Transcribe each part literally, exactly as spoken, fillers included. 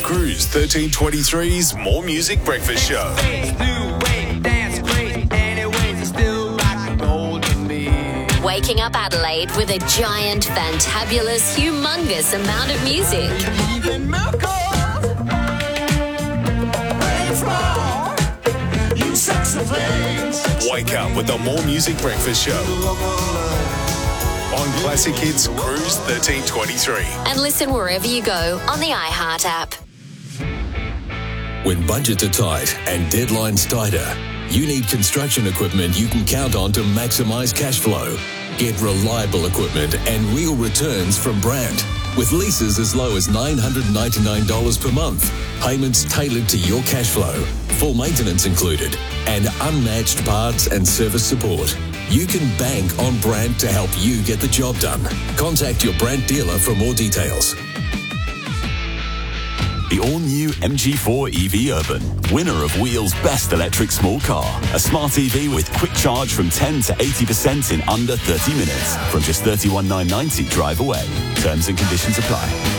Cruise thirteen twenty-three's More Music Breakfast Show. Waking up Adelaide with a giant, fantabulous, humongous amount of music. Wake up with the More Music Breakfast Show on Classic Hits Cruise thirteen twenty-three. And listen wherever you go on the iHeart app. When budgets are tight and deadlines tighter, you need construction equipment you can count on to maximise cash flow. Get reliable equipment and real returns from Brandt. With leases as low as nine hundred ninety-nine dollars per month, payments tailored to your cash flow, full maintenance included, and unmatched parts and service support. You can bank on Brandt to help you get the job done. Contact your Brandt dealer for more details. The all-new M G four E V Urban, winner of Wheel's Best Electric Small Car. A smart E V with quick charge from ten to eighty percent in under thirty minutes. From just thirty-one thousand nine hundred ninety drive away. Terms and conditions apply.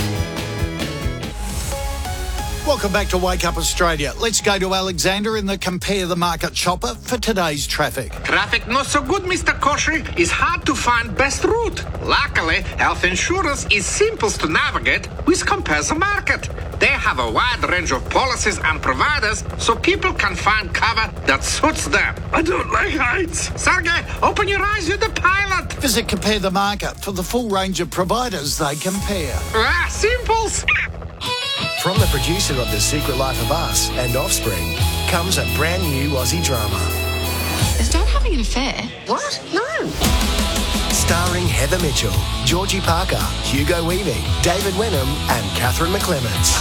Welcome back to Wake Up Australia. Let's go to Alexander in the Compare the Market Chopper for today's traffic. Traffic not so good, Mister Koshy. It's hard to find best route. Luckily, health insurance is simple to navigate with Compare the Market. They have a wide range of policies and providers so people can find cover that suits them. I don't like heights. Sergey, open your eyes, you're the pilot. Visit Compare the Market for the full range of providers they compare. Ah, simples. From the producer of The Secret Life of Us and Offspring comes a brand new Aussie drama. Is Dad having an affair? What? No. Starring Heather Mitchell, Georgie Parker, Hugo Weaving, David Wenham and Catherine McClements.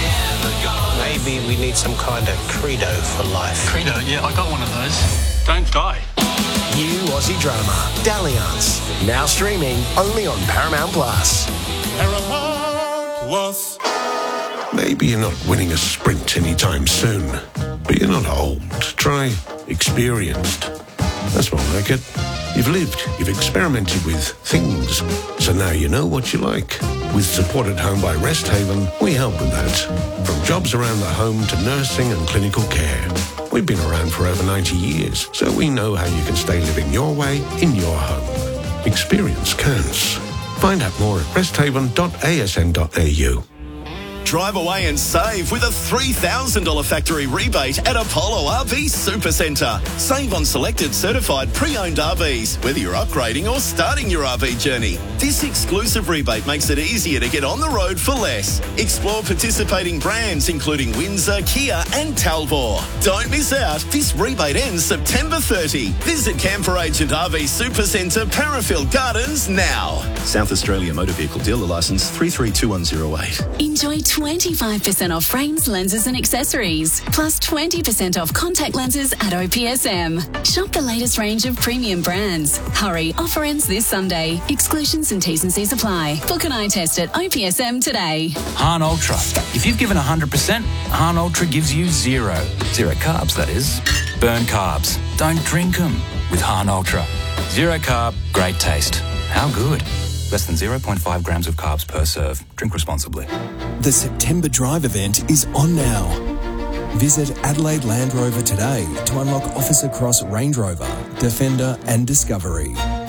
Maybe we need some kind of credo for life. Credo? Yeah, I got one of those. Don't die. New Aussie drama, Dalliance. Now streaming only on Paramount Plus. Paramount Plus. Maybe you're not winning a sprint anytime soon, but you're not old. Try experienced. That's more like it. You've lived, you've experimented with things, so now you know what you like. With Support at Home by Rest Haven, we help with that. From jobs around the home to nursing and clinical care. We've been around for over ninety years, so we know how you can stay living your way in your home. Experience counts. Find out more at resthaven dot a s n dot a u. Drive away and save with a three thousand dollars factory rebate at Apollo R V Supercentre. Save on selected certified pre-owned R Vs, whether you're upgrading or starting your R V journey. This exclusive rebate makes it easier to get on the road for less. Explore participating brands including Windsor, Kia and Talbot. Don't miss out. This rebate ends September thirtieth. Visit Camper Agent R V Supercentre, Parafield Gardens now. South Australia Motor Vehicle Dealer Licence three three two one zero eight. Enjoy twenty-five percent off frames, lenses and accessories, plus twenty percent off contact lenses at O P S M. Shop the latest range of premium brands. Hurry, offer ends this Sunday. Exclusions and T's and C's apply. Book an eye test at O P S M today. Hahn Ultra. If you've given one hundred percent, Hahn Ultra gives you zero. Zero carbs, that is. Burn carbs. Don't drink them with Hahn Ultra. Zero carb, great taste. How good? Less than zero point five grams of carbs per serve. Drink responsibly. The September Drive event is on now. Visit Adelaide Land Rover today to unlock offers across Range Rover, Defender and Discovery.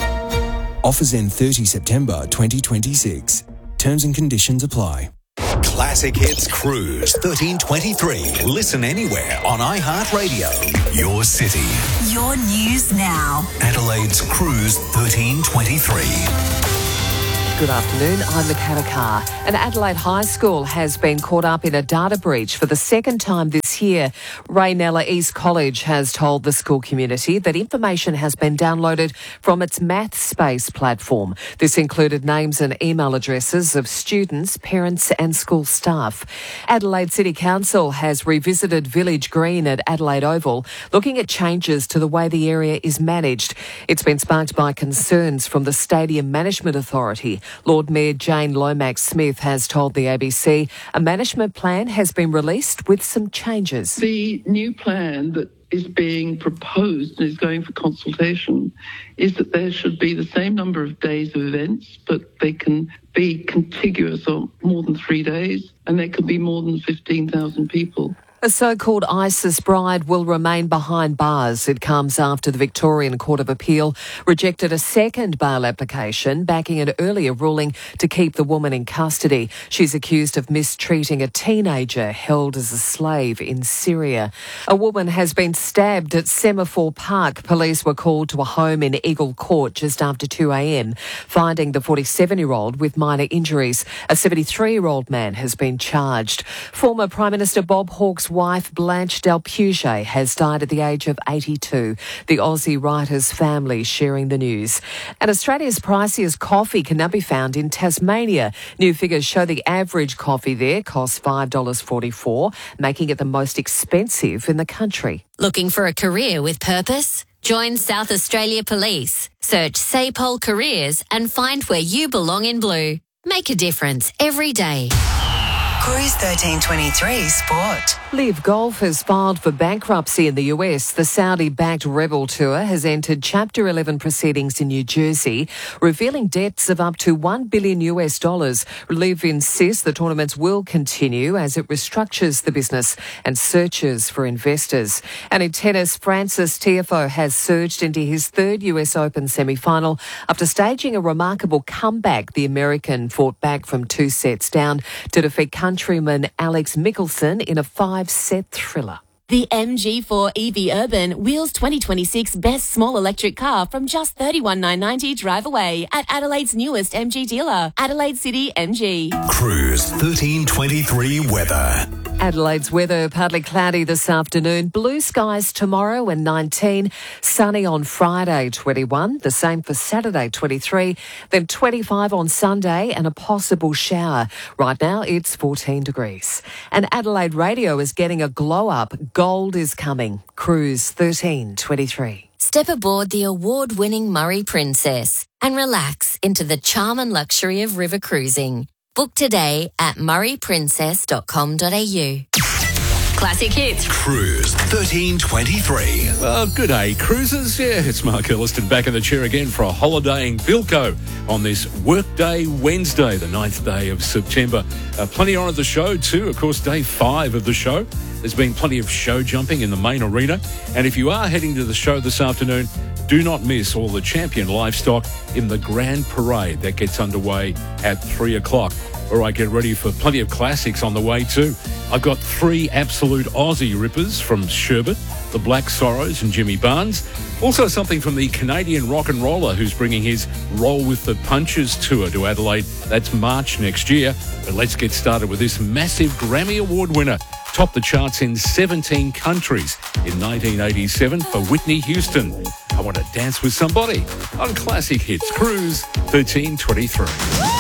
Offers end thirtieth September twenty twenty-six. Terms and conditions apply. Classic Hits Cruise thirteen twenty-three. Listen anywhere on iHeartRadio. Your city. Your news now. Adelaide's Cruise thirteen twenty-three. Good afternoon, I'm Michaela Carr. An Adelaide High School has been caught up in a data breach for the second time this year. Raynella East College has told the school community that information has been downloaded from its MathSpace platform. This included names and email addresses of students, parents and school staff. Adelaide City Council has revisited Village Green at Adelaide Oval, looking at changes to the way the area is managed. It's been sparked by concerns from the Stadium Management Authority. Lord Mayor Jane Lomax-Smith has told the A B C a management plan has been released with some changes. The new plan that is being proposed and is going for consultation is that there should be the same number of days of events, but they can be contiguous or more than three days, and there can be more than fifteen thousand people. A so-called ISIS bride will remain behind bars. It comes after the Victorian Court of Appeal rejected a second bail application, backing an earlier ruling to keep the woman in custody. She's accused of mistreating a teenager held as a slave in Syria. A woman has been stabbed at Semaphore Park. Police were called to a home in Eagle Court just after two a.m, finding the forty-seven-year-old with minor injuries. A seventy-three-year-old man has been charged. Former Prime Minister Bob Hawke's wife Blanche Delpuget has died at the age of eighty-two. The Aussie writer's family sharing the news. And Australia's priciest coffee can now be found in Tasmania. New figures show the average coffee there costs five dollars forty-four, making it the most expensive in the country. Looking for a career with purpose? Join South Australia Police. Search SAPOL Careers and find where you belong in blue. Make a difference every day. Cruise thirteen twenty-three Sport. Liv Golf has filed for bankruptcy in the U S. The Saudi-backed Rebel Tour has entered Chapter eleven proceedings in New Jersey, revealing debts of up to one billion U S dollars. Liv insists the tournaments will continue as it restructures the business and searches for investors. And in tennis, Francis Tiafoe has surged into his third U S Open semi-final after staging a remarkable comeback. The American fought back from two sets down to defeat countryman Alex Mickelson in a five-set thriller. The M G four E V Urban wheels twenty twenty-six best small electric car from just thirty-one thousand nine hundred ninety drive away at Adelaide's newest M G dealer, Adelaide City M G. Cruise thirteen twenty-three weather. Adelaide's weather, partly cloudy this afternoon, blue skies tomorrow and nineteen, sunny on Friday twenty-one, the same for Saturday twenty-three, then twenty-five on Sunday and a possible shower. Right now it's fourteen degrees. And Adelaide Radio is getting a glow up. Gold is coming. Cruise thirteen twenty-three. Step aboard the award-winning Murray Princess and relax into the charm and luxury of river cruising. Book today at murray princess dot com dot a u. Classic hits. Cruise thirteen twenty-three. Uh, good day, cruisers. Yeah, it's Mark Elliston back in the chair again for a holidaying Bilko on this Workday Wednesday, the ninth day of September. Uh, plenty on at the show too. Of course, day five of the show. There's been plenty of show jumping in the main arena. And if you are heading to the show this afternoon, do not miss all the champion livestock in the Grand Parade that gets underway at three o'clock. All right, get ready for plenty of classics on the way too. I've got three absolute Aussie rippers from Sherbet, the Black Sorrows and Jimmy Barnes. Also something from the Canadian rock and roller who's bringing his Roll with the Punches tour to Adelaide. That's March next year. But let's get started with this massive Grammy Award winner. Topped the charts in seventeen countries in nineteen eighty-seven for Whitney Houston. I Want to Dance with Somebody on Classic Hits. Cruise thirteen twenty-three.